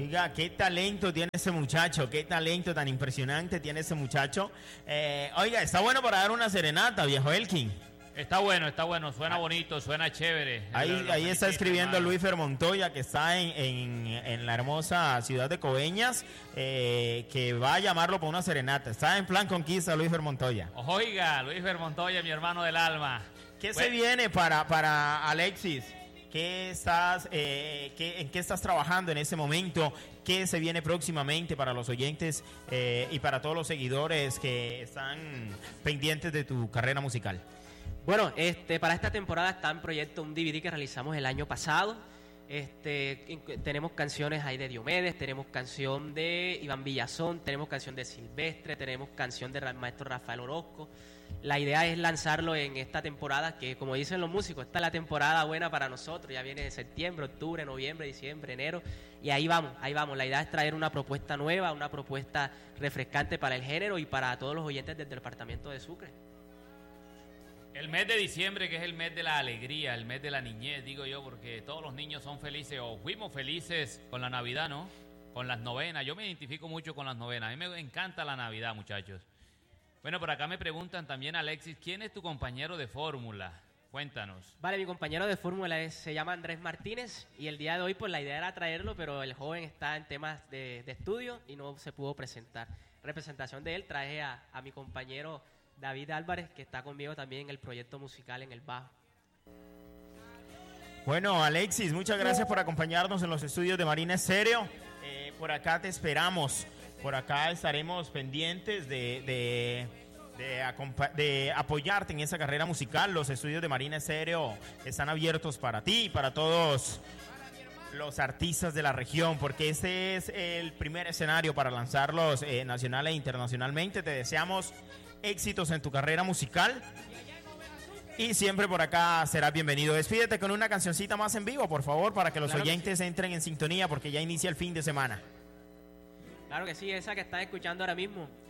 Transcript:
Oiga, qué talento tiene ese muchacho, qué talento tan impresionante tiene ese muchacho. Oiga, está bueno para dar una serenata, viejo Elkin. Está bueno, suena bonito, suena chévere. Ahí está escribiendo Luisfer Montoya, que está en la hermosa ciudad de Coveñas, que va a llamarlo para una serenata. Está en plan conquista Luisfer Montoya. Oiga, Luisfer Montoya, mi hermano del alma. ¿Qué se viene para Alexis? ¿En qué estás trabajando en ese momento? ¿Qué se viene próximamente para los oyentes y para todos los seguidores que están pendientes de tu carrera musical? Bueno, para esta temporada está en proyecto un DVD que realizamos el año pasado. Tenemos canciones ahí de Diomedes, tenemos canción de Iván Villazón, tenemos canción de Silvestre, tenemos canción del maestro Rafael Orozco. La idea es lanzarlo en esta temporada, que como dicen los músicos, esta es la temporada buena para nosotros. Ya viene de septiembre, octubre, noviembre, diciembre, enero, y ahí vamos. La idea es traer una propuesta nueva, una propuesta refrescante para el género y para todos los oyentes del departamento de Sucre. El mes de diciembre, que es el mes de la alegría, el mes de la niñez, digo yo, porque todos los niños son felices o fuimos felices con la Navidad, ¿no? Con las novenas. Yo me identifico mucho con las novenas. A mí me encanta la Navidad, muchachos. Bueno, por acá me preguntan también, Alexis, ¿quién es tu compañero de fórmula? Cuéntanos. Vale, mi compañero de fórmula se llama Andrés Martínez y el día de hoy pues la idea era traerlo, pero el joven está en temas de estudio y no se pudo presentar. Representación de él traje a mi compañero David Álvarez, que está conmigo también en el proyecto musical en el bajo. Bueno, Alexis, muchas gracias por acompañarnos en los estudios de Marina Estéreo. Por acá te esperamos. Por acá estaremos pendientes de apoyarte en esa carrera musical. Los estudios de Marina Estéreo están abiertos para ti y para todos los artistas de la región, porque este es el primer escenario para lanzarlos nacional e internacionalmente. Te deseamos éxitos en tu carrera musical y siempre por acá serás bienvenido. Despídete con una cancioncita más en vivo, por favor, para que los oyentes entren en sintonía, porque ya inicia el fin de semana. Claro que sí, esa que estás escuchando ahora mismo